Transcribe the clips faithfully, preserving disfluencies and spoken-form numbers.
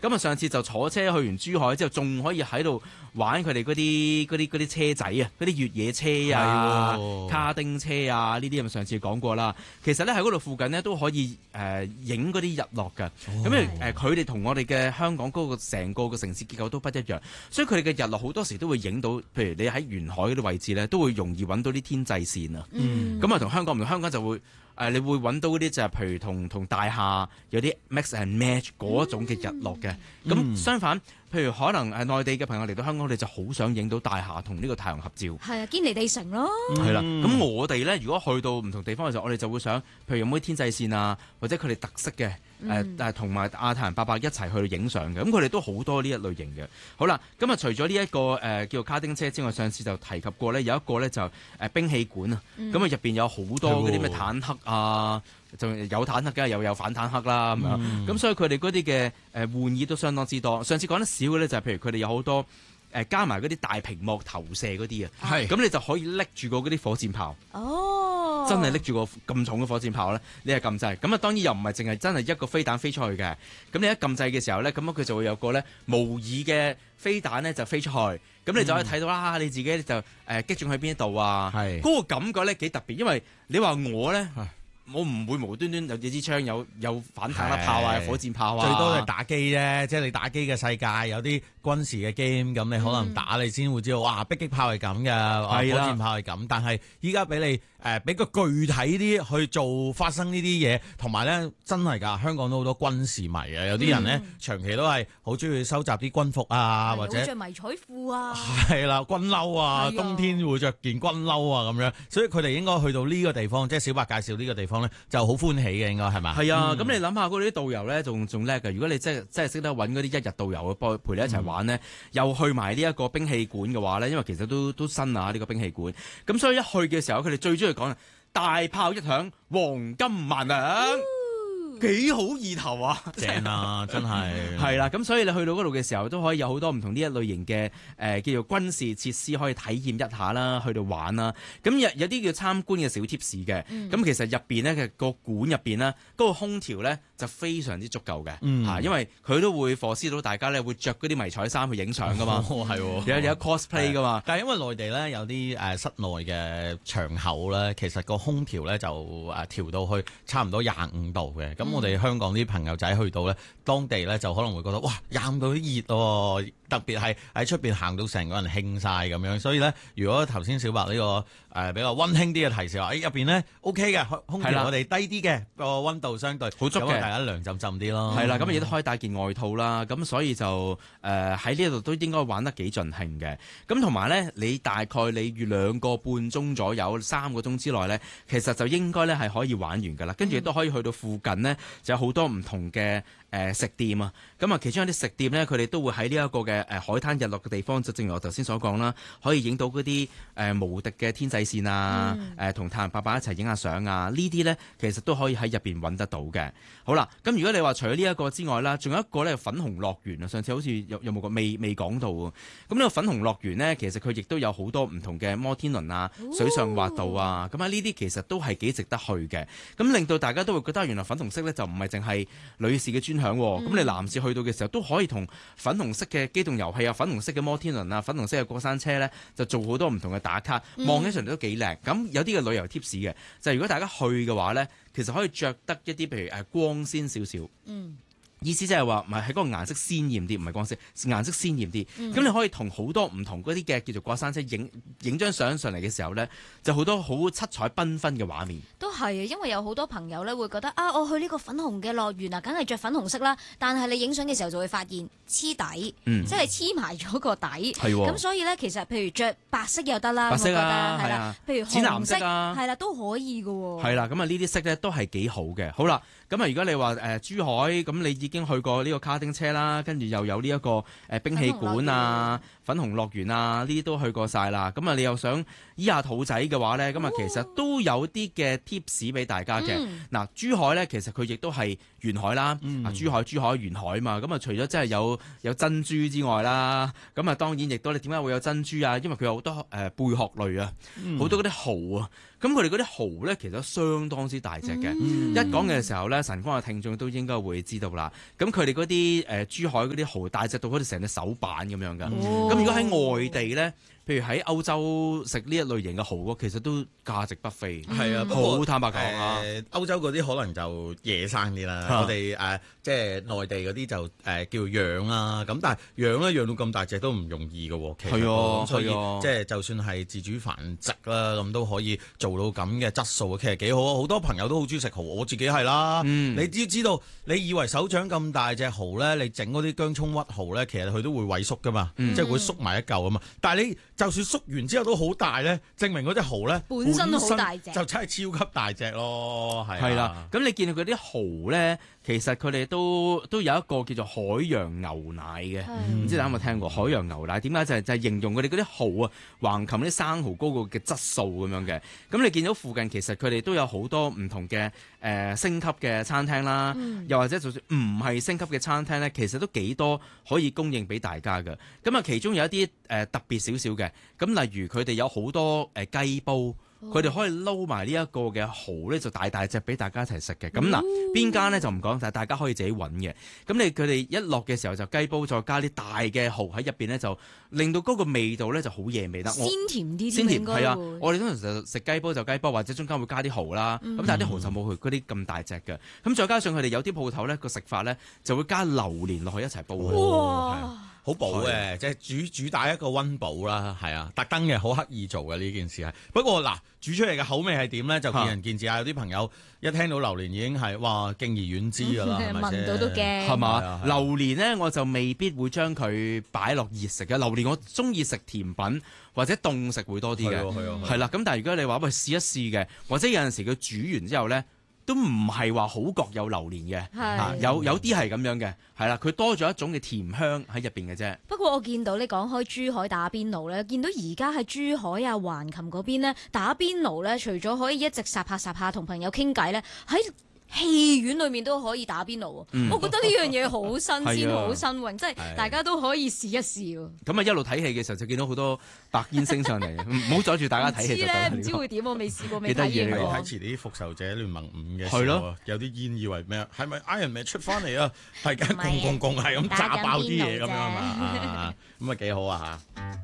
咁啊上次就坐車去完珠海之後，仲可以喺度玩佢哋嗰啲嗰啲嗰啲車仔啊，嗰啲越野車啊、卡丁車啊呢啲咁，上次講過啦。其實咧喺嗰度附近呢，都可以誒影嗰啲日落㗎。咁誒佢哋同我哋嘅香港嗰個成個嘅城市結構都不一樣，所以佢哋嘅日落好多時都會影到，譬如你喺沿海嗰啲位置咧，都會容易揾到啲天際線啊。咁啊同香港唔同，香港就會。誒、呃，你會揾到嗰啲就係譬如同同大廈有啲 mix and match 嗰種嘅日落嘅。咁、嗯、相反，譬如可能誒內地嘅朋友嚟到香港，你就好想影到大廈同呢個太陽合照。係啊，堅尼地城咯。 係啦、嗯，咁我哋咧，如果去到唔同地方嘅時候，我哋就會想，譬如有冇啲天際線啊，或者佢哋特色嘅誒，但係同埋亞太人伯伯一齊去影相嘅。咁佢哋都好多呢一類型嘅。好啦，咁啊除咗呢一個誒、呃、叫做卡丁車之外，上次就提及過咧，有一個咧就誒、呃、兵器館啊。咁啊入邊有好多嗰啲咩坦克啊。就有坦克嘅，又有反坦克啦咁樣，咁、嗯、所以佢哋嗰啲嘅誒玩意都相當之多。上次講得少嘅咧，就係譬如佢哋有好多誒、呃、加埋嗰啲大屏幕投射嗰啲啊，咁你就可以拎住個嗰啲火箭炮， 哦， 真係拎住個咁重嘅火箭炮咧，你係撳掣。咁啊當然又唔係淨係真係一個飛彈飛出去嘅，咁你一撳掣嘅時候咧，咁樣佢就會有個咧模擬嘅飛彈咧就飛出去，咁你就可以睇到啦、嗯，你自己就誒擊中喺邊一度啊，嗰、嗰個感覺咧幾特別，因為你話我咧。我唔會無端端有支槍有有反坦克炮啊、火箭炮啊， 最多係打機啫。即係你打機嘅世界有啲軍事嘅 game，咁你可能打你先會知道，嗯、哇！迫擊炮係咁嘅，火箭炮係咁。但係依家俾你誒俾、呃、個具體啲去做發生呢啲嘢，同埋咧真係㗎，香港都好多軍事迷啊！有啲人咧、嗯、長期都係好中意收集啲軍服啊，或者着迷彩褲啊， 係啦，軍褸啊，冬天會着件軍褸啊咁樣。所以佢哋應該去到呢個地方，即係小白介紹呢個地方咧，就好歡喜嘅，應該係嘛？ 係啊，咁、嗯、你諗下嗰啲導遊咧，仲仲叻嘅。如果你真係真係識得揾嗰啲一日導遊去陪你一齊玩呢、嗯，又去埋呢一個兵器館嘅話咧，因為其實都都新啊呢、呢個兵器館。咁所以一去嘅時候，佢哋最中意講大炮一響，黃金萬兩。哦幾好意頭啊！ 正啊，真係係啦，咁所以你去到嗰度嘅時候，都可以有好多唔同呢一類型嘅誒、呃、叫做軍事設施可以體驗一下啦，去到玩啦。咁有有啲叫參觀嘅小貼士嘅，咁、嗯、其實入邊呢嘅個館入邊呢，嗰、嗰個空調呢就非常之足夠嘅嚇、嗯，因為佢都會貨施到大家呢會着嗰啲迷彩衫去影相噶嘛， 係、哦、 有有 cosplay 噶嘛。 但係因為內地呢，有啲誒室內嘅場口呢，其實個空調呢就誒調到去差唔多廿五度嘅，咁、嗯。我哋香港啲朋友仔去到咧，當地咧就可能會覺得哇，飲到啲熱喎，特別係喺出邊行到成個人興晒咁樣。所以咧，如果頭先小白呢、呢個誒、呃、比較溫馨啲嘅提示話，誒入邊咧 O K 嘅，空調我哋低啲嘅個溫度相對好足嘅， 大家涼浸浸啲咯。 係啦，咁亦都可以帶件外套啦。咁所以就誒喺呢度都應該玩得幾盡興嘅。咁同埋咧，你大概你預兩個半鐘左右，三個鐘之內咧，其實就應該咧係可以玩完㗎啦。跟住亦都可以去到附近呢。就有好多唔同嘅誒、呃、食店啊，咁啊其中有啲食店咧，佢哋都會喺呢一個嘅誒、呃、海灘日落嘅地方，就正如我頭先所講啦，可以影到嗰啲誒無敵嘅天際線啊，誒同、嗯呃、太陽伯伯一齊影下相啊，呢啲咧其實都可以喺入邊揾得到嘅。好啦，咁如果你話除咗呢一個之外啦，仲有一個咧粉紅樂園啊，上次好似有有冇個未未講到喎。咁呢個粉紅樂園咧，其實佢亦都有好多唔同嘅摩天輪啊、水上滑道啊，咁啊呢啲其實都係幾值得去嘅。咁令到大家都會覺得原來粉紅色咧就唔係淨係女士嘅專享，咁、嗯、你男士去到嘅時候都可以同粉紅色嘅機動遊戲啊、粉紅色嘅摩天輪啊、粉紅色嘅過山車咧，就做好多唔同嘅打卡，望起上嚟都幾靚。咁有啲嘅旅遊貼士嘅，就係、是、如果大家去嘅話咧，其實可以着得一啲譬如誒光鮮少少。嗯。意思即係話，唔係喺嗰個顏色鮮豔啲，唔係光色，顏色鮮豔啲。咁、嗯、你可以同好多唔同嗰啲嘅叫做過山車影影張相上嚟嘅時候咧，就好多好七彩繽紛嘅畫面。 都係啊，因為有好多朋友咧會覺得啊，我去呢個粉紅嘅樂園啊，梗係着粉紅色啦。但係你影相嘅時候就會發現黐底，嗯、即係黐埋咗個底。係喎。咁所以咧，其實譬如着白色又得啦， 白色啊， 係啦，譬如紅色淺藍色啊， 係啦，都可以㗎喎。係啦，咁啊呢啲色咧都係幾好嘅。好啦，咁啊如果你話誒、呃、珠海咁，你已經去過呢個卡丁車啦，跟住又有呢一個誒兵器館啊、粉紅樂園啊，呢啲都去過晒啦。咁啊，你又想醫下肚仔嘅話咧，咁、哦、啊其實都有啲嘅 tips 俾大家嘅。嗱、嗯，珠海咧其實佢亦都係沿海啦，啊、嗯、珠海珠海沿海嘛。咁啊除咗真係有有珍珠之外啦，咁啊當然亦都你點解會有珍珠啊？因為佢有好多誒貝殼類啊，好、嗯、多嗰啲蠔啊。 咁佢哋嗰啲蠔咧，其實相當之大隻嘅。嗯、一講嘅時候咧，晨光嘅聽眾都應該會知道啦。咁佢哋嗰啲誒珠海嗰啲蠔大隻到好似成隻手板咁樣㗎。咁、哦、如果喺外地咧，譬如喺歐洲食呢一類型嘅蠔，其實都價值不菲。係啊，好坦白講啊， 誒歐洲嗰啲可能就野生啲啦。我哋誒即係內地嗰啲就誒叫養啦。咁但係養咧養到咁大隻都唔容易嘅喎。其實係啊，所以即係就算係自主繁殖啦，咁都可以做到咁嘅質素，其實幾好啊！好多朋友都好中意食蠔，我自己係啦。嗯、你只知道，你以為手掌咁大隻蠔咧，你整嗰啲薑葱屈蠔咧，其實佢都會萎縮噶嘛，嗯、即係會縮埋一嚿啊嘛。但係你就算縮完之後都好大咧，證明嗰隻蠔咧本身都好大隻， 就真係超級大隻咯。係係啦，咁你見到佢啲蠔咧，其實佢哋都都有一個叫做海洋牛奶嘅，唔、嗯、知大家有冇聽過海洋牛奶？點解就係、是、就係、是、形容佢哋嗰啲蠔啊，橫琴啲生蠔高個嘅質素咁樣嘅。咁你見到附近其實佢哋都有好多唔同嘅誒、呃、星級嘅餐廳啦，嗯、又或者就算唔係星級嘅餐廳咧，其實都幾多可以供應俾大家嘅。咁啊，其中有一啲誒、呃、特別少少嘅，咁例如佢哋有好多誒、呃、雞煲。佢哋可以撈埋呢一個嘅蠔咧，就大大隻俾大家一齊食嘅。咁嗱，邊間咧就唔講，但係大家可以自己揾嘅。咁你佢哋一落嘅時候就雞煲，再加啲大嘅蠔喺入邊咧，就令到嗰個味道咧就好嘢味得。 鮮甜啲， 鮮甜係啊！我哋通常就食雞煲就雞煲，或者中間會加啲蠔啦。咁、嗯、但係啲蠔就冇佢嗰啲咁大隻嘅。咁再加上佢哋有啲鋪頭咧個食法咧，就會加榴蓮落去一齊煲。 哇！好補嘅，即係主主打一個溫補啦，係啊，特登嘅，好刻意做嘅呢件事係。不過嗱，煮出嚟嘅口味係點咧，就見仁見智啊。有啲朋友一聽到榴蓮已經係哇敬而遠之㗎啦，係咪先？ 聞到都驚係嘛？榴蓮咧我就未必會將佢擺落熱食嘅。榴蓮我中意食甜品或者凍食會多啲嘅，係啦。咁但係如果你話喂試一試嘅，或者有陣時佢煮完之後咧，都唔係話好覺有榴蓮嘅， 是啊、有有啲係咁樣嘅，係啦，佢多咗一種嘅甜香喺入邊嘅啫。 不過我見到你講開珠海打邊爐咧，見到而家喺珠海啊橫琴嗰邊咧打邊爐咧，除咗可以一直霎下霎下同朋友傾偈咧，喺戲院裏面都可以打邊爐，嗯、我覺得呢樣嘢好新鮮，好、啊、新穎，即係大家都可以試一試。 咁啊一路睇戲嘅時候就見到好多白煙升上嚟，唔好阻住大家睇戲就得。 唔知會點，我未試過，未睇嘢。 你睇遲啲《復仇者聯盟五》嘅時候啊，有啲煙以為咩啊？係咪 Iron Man 出翻嚟啊？係緊共共共係咁炸爆啲嘢咁樣嘛？咁啊幾好啊嚇！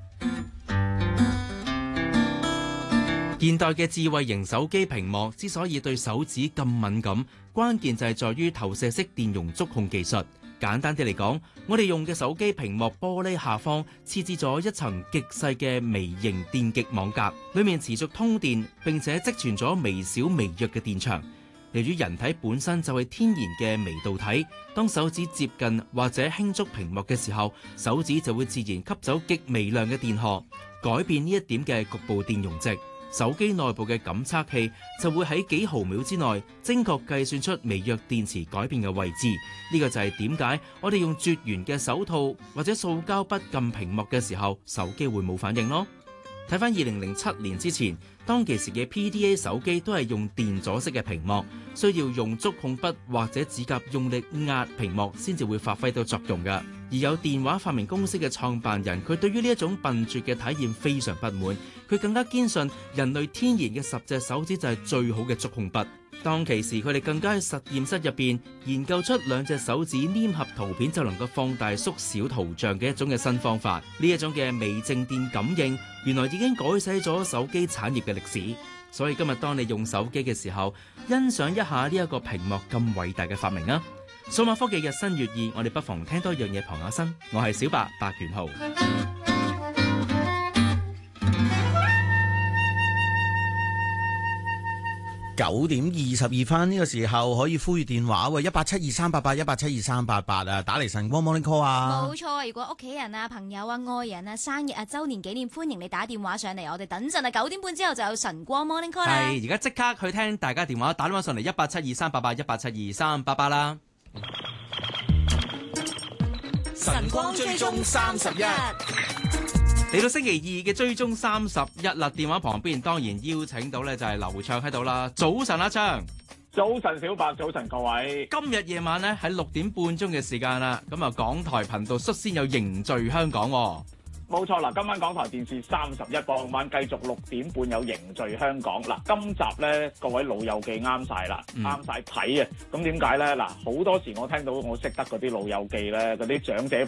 現代嘅智慧型手機屏幕之所以對手指咁敏感，關鍵就係在於投射式電容觸控技術。簡單啲嚟講，我哋用嘅手機屏幕玻璃下方設置咗一層極細嘅微型電極網格，裡面持續通電並且積存咗微小微弱嘅電場。由於人體本身就係天然嘅微導體，當手指接近或者輕觸屏幕嘅時候，手指就會自然吸走極微量嘅電荷，改變呢一點嘅局部電容值。手機內部嘅感測器就會喺幾毫秒之內精確計算出微弱電池改變嘅位置。呢個就係點解我哋用絕緣嘅手套或者塑膠筆撳屏幕嘅時候，手機會冇反應咯。睇翻二零零七年之前，當其時嘅 P D A 手機都係用電阻式嘅屏幕，需要用觸控筆或者指甲用力壓屏幕先至會發揮到作用㗎。而有電話發明公司嘅創辦人，佢對於呢一種笨拙嘅體驗非常不滿，佢更加堅信人類天然嘅十隻手指就係最好嘅觸控筆。當其時佢哋更加喺實驗室入邊研究出兩隻手指黏合圖片就能夠放大縮小圖像嘅一種嘅新方法。呢一種嘅微靜電感應原來已經改寫咗手機產業嘅歷史。所以今日當你用手機嘅時候，欣賞一下呢一個屏幕咁偉大嘅發明啊！數碼科技日新月異，我哋不妨聽多樣嘢傍下身。我係小白白元浩。 九點二十二分呢個時候可以呼籲電話喎，一八七二三八八一八七二三八八啊，打嚟晨光 Morning Call 啊！ 冇錯，如果屋企人啊、朋友啊、愛人啊、生日啊、週年紀念，歡迎你打電話上嚟，我哋等陣啊九點半之後就有晨光 Morning Call 啦。 係，而家即刻去聽大家電話，打電話上嚟一八七二三八八一八七二三八八啦。 晨光追蹤三十一。 嚟到星期二嘅追蹤三十一啦，電話旁邊當然邀請到咧就係劉暢喺度啦。早晨阿暢， 早晨小白，早晨各位。 今日夜晚咧喺六點半鐘嘅時間啦，咁啊港台頻道率先有凝聚香港。 冇錯啦，今晚港台電視三十一傍晚繼續六點半有凝聚香港嗱，今集咧各位老友記啱晒啦，啱晒睇啊！咁點解咧？嗱，好多時我聽到我識得嗰啲老友記咧，嗰啲長者